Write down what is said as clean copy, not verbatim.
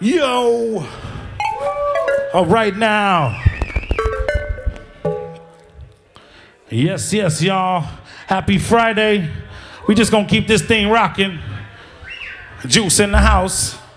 Yo! All right now. Yes, y'all. Happy Friday. We just gonna keep this thing rocking. Juice in the house.